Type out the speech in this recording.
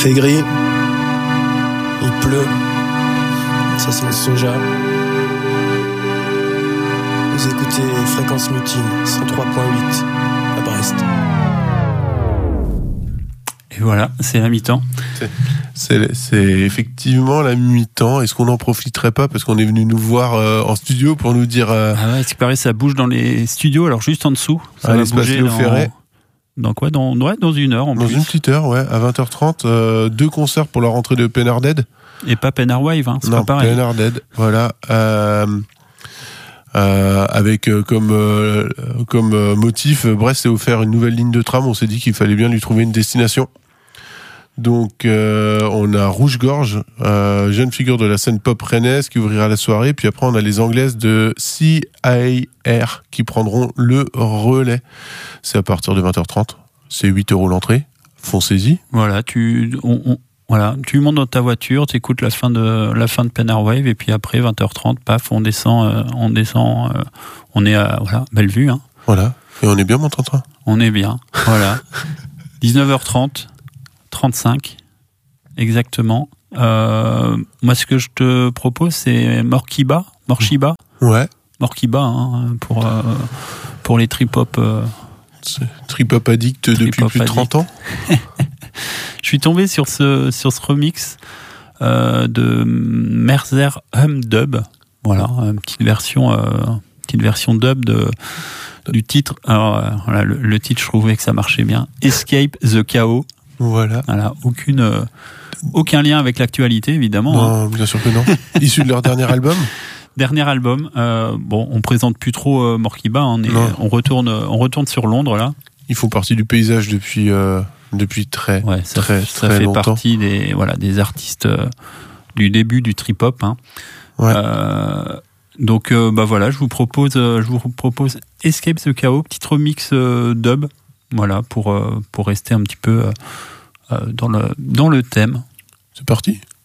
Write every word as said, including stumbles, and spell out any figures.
fait gris, il pleut, ça sent le soja. Vous écoutez Fréquence Mutine, cent trois virgule huit à Brest. Et voilà, c'est la mi-temps. C'est, c'est, c'est effectivement la mi-temps. Est-ce qu'on n'en profiterait pas parce qu'on est venu nous voir euh, en studio pour nous dire... Euh... Ah ouais, ce qui paraît, ça bouge dans les studios, alors juste en dessous. Ça à va l'espace bouger Léo dans... Ferré. Dans quoi dans, ouais, dans une heure en dans plus. Dans une petite heure, ouais, à vingt heures trente. Euh, deux concerts pour la rentrée de Penard Dead. Et pas Penard Wave, hein, c'est non, pas pareil. Penard Dead, voilà. Euh... Euh, avec euh, comme euh, comme euh, motif, Brest s'est offert une nouvelle ligne de tram. On s'est dit qu'il fallait bien lui trouver une destination. Donc euh, on a Rouge-Gorge, euh, jeune figure de la scène pop rennaise qui ouvrira la soirée. Puis après on a les Anglaises de C A R qui prendront le relais. C'est à partir de vingt heures trente. C'est huit euros l'entrée. Foncez-y. Voilà, tu on, on... Voilà, tu montes dans ta voiture, tu écoutes la fin de la fin de Penard Wave et puis après vingt heures trente, paf, on descend, euh, on descend, euh, on est à voilà, belle vue, hein. Voilà, et on est bien mon train-train. On est bien, voilà. dix-neuf heures trente, trente-cinq, exactement. Euh, moi, ce que je te propose, c'est Morkiba, Morshiba. Ouais. Morkiba, hein, pour euh, pour les trip-hop. Euh, trip-hop addict trip-hop depuis plus de trente ans. Je suis tombé sur ce, sur ce remix euh, de Merzer Hum Dub. Voilà, une petite version, euh, petite version dub de, du titre. Alors, euh, voilà, le, le titre, je trouvais que ça marchait bien. Escape the Chaos. Voilà. Voilà, aucune, euh, aucun lien avec l'actualité, évidemment. Non, hein. Bien sûr que non. Issu de leur dernier album. Dernier album. Euh, bon, on présente plus trop euh, Morkiba. On, est, on retourne, on retourne sur Londres là. Ils font partie du paysage depuis. Euh... Depuis très, ouais, ça, très, ça très fait longtemps. partie des, voilà, des artistes euh, du début du trip-hop. Hein. Ouais. Euh, donc, euh, bah voilà, je vous propose, euh, je vous propose Escape the Chaos, petit remix euh, dub, voilà, pour euh, pour rester un petit peu euh, dans le dans le thème. C'est parti.